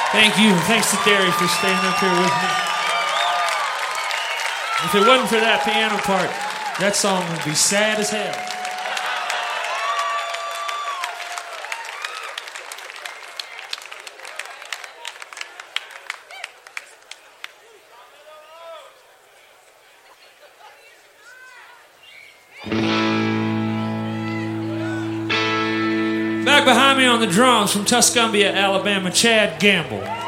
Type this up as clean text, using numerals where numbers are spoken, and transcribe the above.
Thank you. Thanks to Derry for staying up here with me. If it wasn't for that piano part, that song would be sad as hell. Back behind me on the drums from Tuscumbia, Alabama, Chad Gamble.